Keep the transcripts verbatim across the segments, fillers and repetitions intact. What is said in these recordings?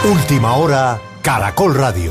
Última hora, Caracol Radio.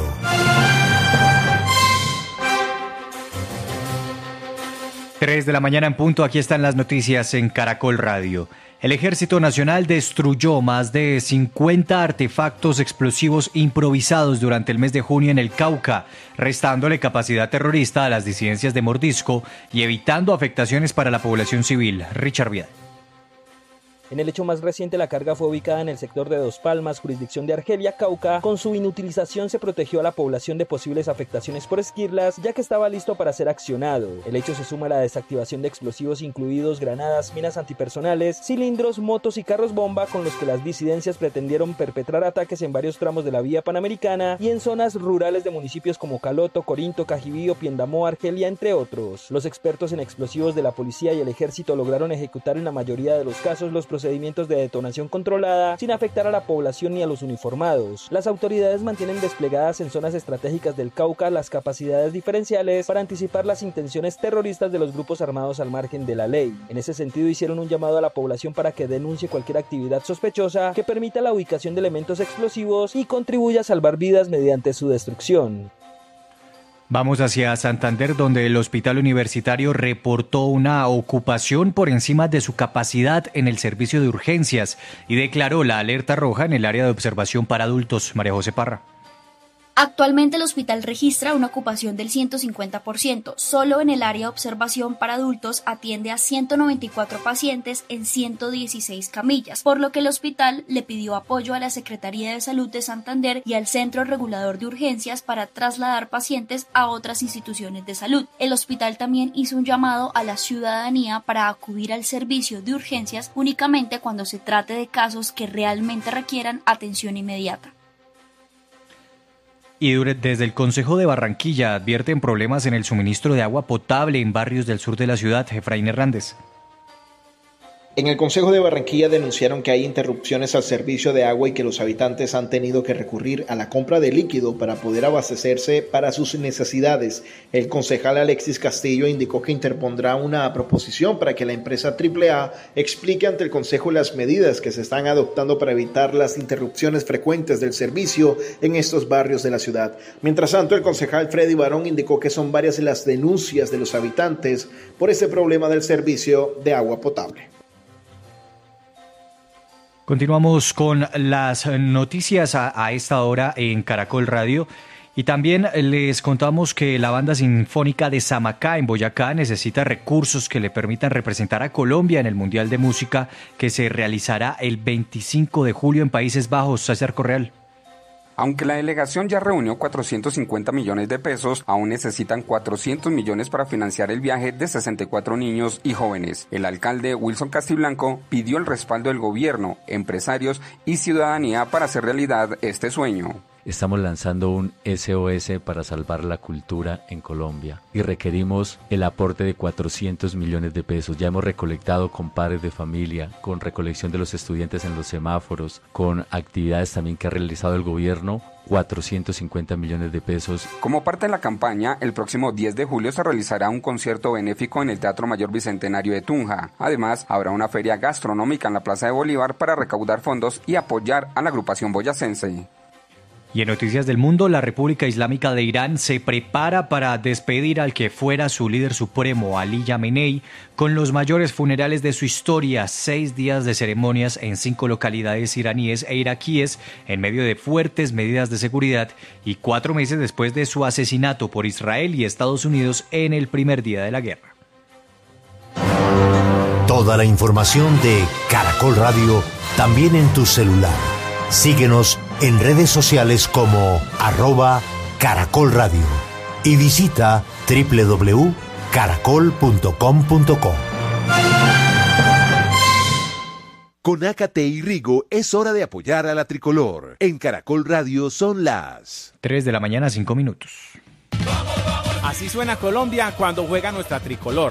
tres de la mañana en punto, aquí están las noticias en Caracol Radio. El Ejército Nacional destruyó más de cincuenta artefactos explosivos improvisados durante el mes de junio en el Cauca, restándole capacidad terrorista a las disidencias de Mordisco y evitando afectaciones para la población civil. Richard Vidal. En el hecho más reciente, la carga fue ubicada en el sector de Dos Palmas, jurisdicción de Argelia, Cauca. Con su inutilización se protegió a la población de posibles afectaciones por esquirlas, ya que estaba listo para ser accionado. El hecho se suma a la desactivación de explosivos incluidos granadas, minas antipersonales, cilindros, motos y carros bomba con los que las disidencias pretendieron perpetrar ataques en varios tramos de la vía panamericana y en zonas rurales de municipios como Caloto, Corinto, Cajibío, Piendamó, Argelia, entre otros. Los expertos en explosivos de la policía y el ejército lograron ejecutar en la mayoría de los casos los procedimientos de detonación controlada sin afectar a la población ni a los uniformados. Las autoridades mantienen desplegadas en zonas estratégicas del Cauca las capacidades diferenciales para anticipar las intenciones terroristas de los grupos armados al margen de la ley. En ese sentido, hicieron un llamado a la población para que denuncie cualquier actividad sospechosa que permita la ubicación de elementos explosivos y contribuya a salvar vidas mediante su destrucción. Vamos hacia Santander, donde el hospital universitario reportó una ocupación por encima de su capacidad en el servicio de urgencias y declaró la alerta roja en el área de observación para adultos. María José Parra. Actualmente el hospital registra una ocupación del ciento cincuenta por ciento. Solo en el área de observación para adultos atiende a ciento noventa y cuatro pacientes en ciento dieciséis camillas, por lo que el hospital le pidió apoyo a la Secretaría de Salud de Santander y al Centro Regulador de Urgencias para trasladar pacientes a otras instituciones de salud. El hospital también hizo un llamado a la ciudadanía para acudir al servicio de urgencias únicamente cuando se trate de casos que realmente requieran atención inmediata. Y desde el Consejo de Barranquilla advierten problemas en el suministro de agua potable en barrios del sur de la ciudad. Efraín Hernández. En el Consejo de Barranquilla denunciaron que hay interrupciones al servicio de agua y que los habitantes han tenido que recurrir a la compra de líquido para poder abastecerse para sus necesidades. El concejal Alexis Castillo indicó que interpondrá una proposición para que la empresa triple A explique ante el Consejo las medidas que se están adoptando para evitar las interrupciones frecuentes del servicio en estos barrios de la ciudad. Mientras tanto, el concejal Freddy Barón indicó que son varias las denuncias de los habitantes por este problema del servicio de agua potable. Continuamos con las noticias a, a esta hora en Caracol Radio y también les contamos que la Banda Sinfónica de Samacá en Boyacá necesita recursos que le permitan representar a Colombia en el Mundial de Música que se realizará el veinticinco de julio en Países Bajos. César Correal. Aunque la delegación ya reunió cuatrocientos cincuenta millones de pesos, aún necesitan cuatrocientos millones para financiar el viaje de sesenta y cuatro niños y jóvenes. El alcalde Wilson Castiblanco pidió el respaldo del gobierno, empresarios y ciudadanía para hacer realidad este sueño. Estamos lanzando un S O S para salvar la cultura en Colombia y requerimos el aporte de cuatrocientos millones de pesos. Ya hemos recolectado con padres de familia, con recolección de los estudiantes en los semáforos, con actividades también que ha realizado el gobierno, cuatrocientos cincuenta millones de pesos. Como parte de la campaña, el próximo diez de julio se realizará un concierto benéfico en el Teatro Mayor Bicentenario de Tunja. Además, habrá una feria gastronómica en la Plaza de Bolívar para recaudar fondos y apoyar a la agrupación boyacense. Y en Noticias del Mundo, la República Islámica de Irán se prepara para despedir al que fuera su líder supremo, Ali Khamenei, con los mayores funerales de su historia, seis días de ceremonias en cinco localidades iraníes e iraquíes, en medio de fuertes medidas de seguridad y cuatro meses después de su asesinato por Israel y Estados Unidos en el primer día de la guerra. Toda la información de Caracol Radio, también en tu celular. Síguenos en redes sociales como arroba Caracol Radio y visita doble u doble u doble u punto caracol punto com punto co. Con Ácate y Rigo es hora de apoyar a la tricolor. En Caracol Radio son las tres de la mañana, cinco minutos. Así suena Colombia cuando juega nuestra tricolor.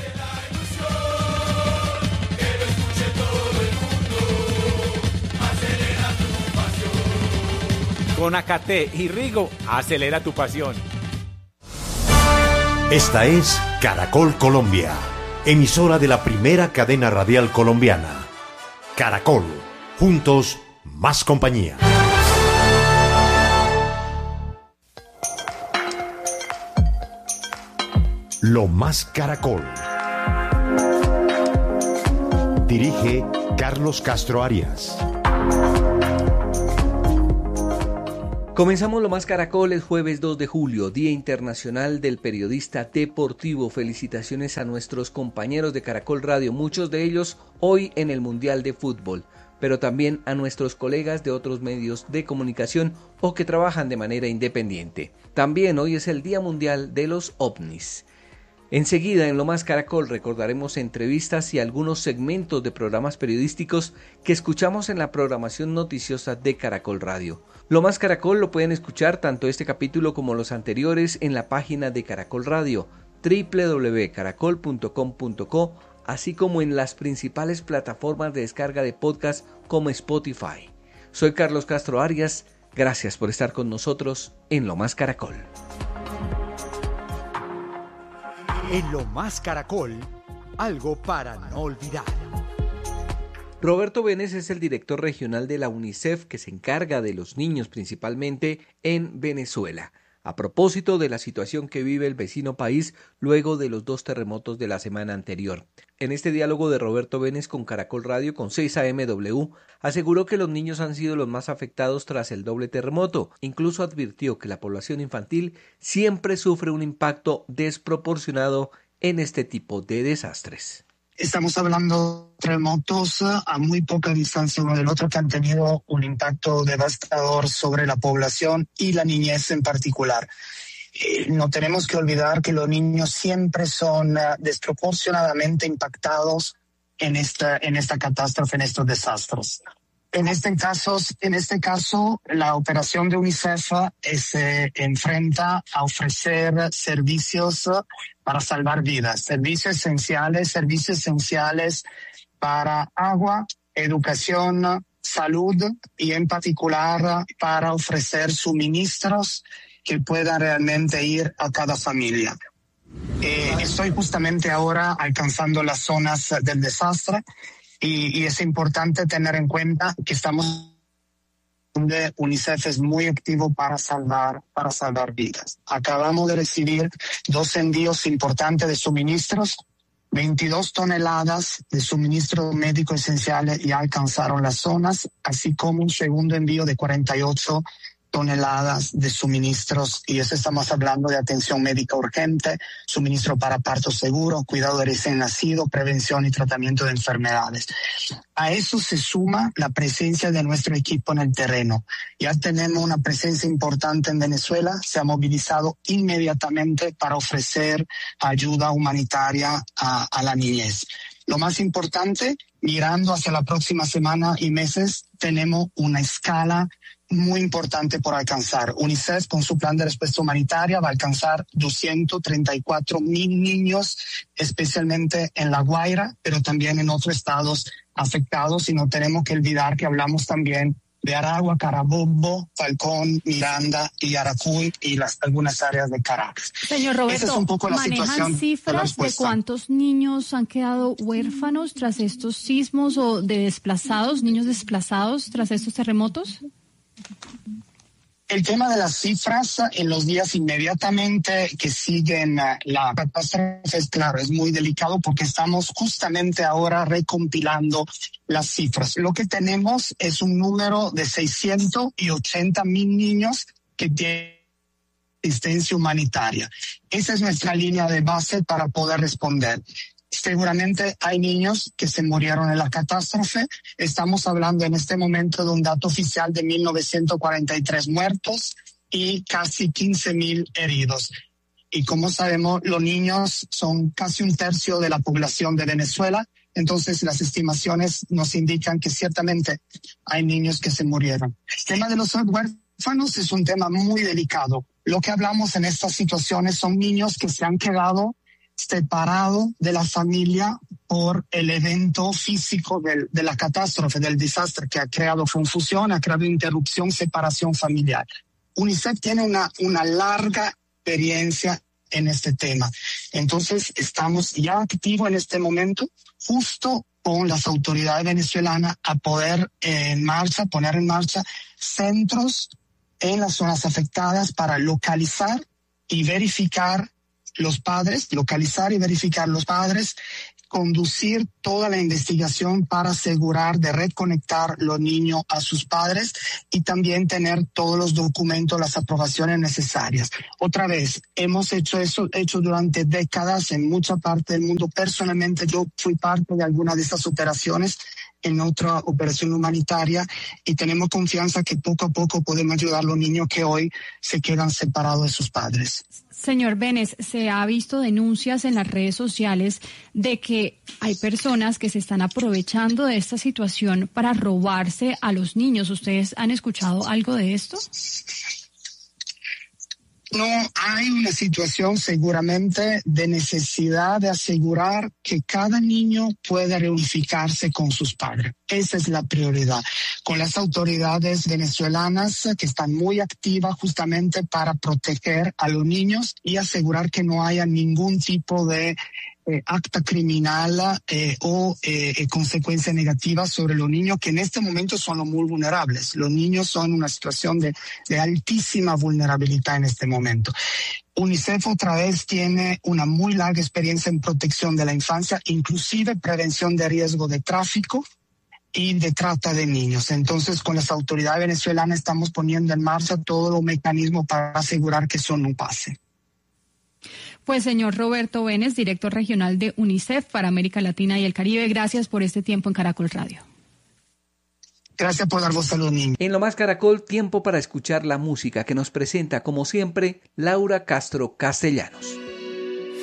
Con Ácate y Rigo, acelera tu pasión. Esta es Caracol Colombia, emisora de la primera cadena radial colombiana. Caracol, juntos, más compañía. Lo Más Caracol. Dirige Carlos Castro Arias. Comenzamos Lo Más Caracol, es jueves dos de julio, Día Internacional del Periodista Deportivo. Felicitaciones a nuestros compañeros de Caracol Radio, muchos de ellos hoy en el Mundial de Fútbol, pero también a nuestros colegas de otros medios de comunicación o que trabajan de manera independiente. También hoy es el Día Mundial de los OVNIs. Enseguida en Lo Más Caracol recordaremos entrevistas y algunos segmentos de programas periodísticos que escuchamos en la programación noticiosa de Caracol Radio. Lo Más Caracol lo pueden escuchar tanto este capítulo como los anteriores en la página de Caracol Radio, doble u doble u doble u punto caracol punto com punto co, así como en las principales plataformas de descarga de podcast como Spotify. Soy Carlos Castro Arias, gracias por estar con nosotros en Lo Más Caracol. En Lo Más Caracol, algo para no olvidar. Roberto Benes es el director regional de la UNICEF que se encarga de los niños principalmente en Venezuela. A propósito de la situación que vive el vecino país luego de los dos terremotos de la semana anterior. En este diálogo de Roberto Benes con Caracol Radio con seis A M W, aseguró que los niños han sido los más afectados tras el doble terremoto. Incluso advirtió que la población infantil siempre sufre un impacto desproporcionado en este tipo de desastres. Estamos hablando de terremotos a muy poca distancia uno del otro que han tenido un impacto devastador sobre la población y la niñez en particular. Eh, no tenemos que olvidar que los niños siempre son uh, desproporcionadamente impactados en esta, en esta catástrofe, en estos desastres. En este caso, en este caso, la operación de UNICEF se enfrenta a ofrecer servicios para salvar vidas, servicios esenciales, servicios esenciales para agua, educación, salud y en particular para ofrecer suministros que puedan realmente ir a cada familia. Eh, estoy justamente ahora alcanzando las zonas del desastre. Y, y es importante tener en cuenta que estamos donde UNICEF es muy activo para salvar, para salvar vidas. Acabamos de recibir dos envíos importantes de suministros, veintidós toneladas de suministros médicos esenciales ya alcanzaron las zonas, así como un segundo envío de cuarenta y ocho toneladas de suministros, y eso estamos hablando de atención médica urgente, suministro para parto seguro, cuidado de recién nacido, prevención y tratamiento de enfermedades. A eso se suma la presencia de nuestro equipo en el terreno. Ya tenemos una presencia importante en Venezuela, se ha movilizado inmediatamente para ofrecer ayuda humanitaria a, a la niñez. Lo más importante, mirando hacia la próxima semana y meses, tenemos una escala muy importante por alcanzar. UNICEF, con su plan de respuesta humanitaria, va a alcanzar doscientos treinta y cuatro mil niños, especialmente en La Guaira, pero también en otros estados afectados. Y no tenemos que olvidar que hablamos también de Aragua, Carabobo, Falcón, Miranda y Yaracuy y las, algunas áreas de Caracas. Señor Roberto, esa es un poco la ¿manejan situación cifras de, de cuántos niños han quedado huérfanos tras estos sismos o de desplazados, niños desplazados tras estos terremotos? El tema de las cifras en los días inmediatamente que siguen la catástrofe es claro, es muy delicado porque estamos justamente ahora recompilando las cifras. Lo que tenemos es un número de seiscientos ochenta mil niños que tienen asistencia humanitaria. Esa es nuestra línea de base para poder responder. Seguramente hay niños que se murieron en la catástrofe. Estamos hablando en este momento de un dato oficial de mil novecientos cuarenta y tres muertos y casi quince mil heridos. Y como sabemos, los niños son casi un tercio de la población de Venezuela. Entonces, las estimaciones nos indican que ciertamente hay niños que se murieron. El tema de los huérfanos es un tema muy delicado. Lo que hablamos en estas situaciones son niños que se han quedado separado de la familia por el evento físico del, de la catástrofe, del desastre que ha creado confusión, ha creado interrupción, separación familiar. UNICEF tiene una, una larga experiencia en este tema. Entonces, estamos ya activos en este momento, justo con las autoridades venezolanas, a poder eh, en marcha, poner en marcha centros en las zonas afectadas para localizar y verificar los padres, localizar y verificar los padres, conducir toda la investigación para asegurar de reconectar los niños a sus padres y también tener todos los documentos, las aprobaciones necesarias. Otra vez, hemos hecho eso hecho durante décadas en mucha parte del mundo. Personalmente, yo fui parte de alguna de estas operaciones en otra operación humanitaria y tenemos confianza que poco a poco podemos ayudar a los niños que hoy se quedan separados de sus padres. Señor Benes, se ha visto denuncias en las redes sociales de que hay personas que se están aprovechando de esta situación para robarse a los niños. ¿Ustedes han escuchado algo de esto? No, hay una situación seguramente de necesidad de asegurar que cada niño pueda reunificarse con sus padres. Esa es la prioridad. Con las autoridades venezolanas que están muy activas justamente para proteger a los niños y asegurar que no haya ningún tipo de Eh, acta criminal eh, o eh, consecuencia negativa sobre los niños, que en este momento son los muy vulnerables. Los niños son una situación de, de altísima vulnerabilidad en este momento. UNICEF otra vez tiene una muy larga experiencia en protección de la infancia, inclusive prevención de riesgo de tráfico y de trata de niños. Entonces, con las autoridades venezolanas estamos poniendo en marcha todos los mecanismos para asegurar que eso no pase. Pues señor Roberto Benes, director regional de UNICEF para América Latina y el Caribe, gracias por este tiempo en Caracol Radio. Gracias por dar voz a los niños. En Lo Más Caracol, tiempo para escuchar la música que nos presenta, como siempre, Laura Castro Castellanos.